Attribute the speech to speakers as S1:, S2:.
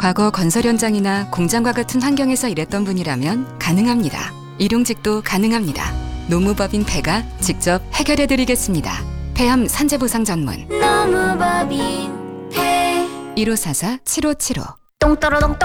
S1: 과거 건설 현장이나 공장과 같은 환경에서 일했던 분이라면 가능합니다. 일용직도 가능합니다. 노무법인 폐가 직접 해결해 드리겠습니다. 폐암 산재보상 전문
S2: 노무법인 폐
S1: 1544-7575
S2: 똥떨어똥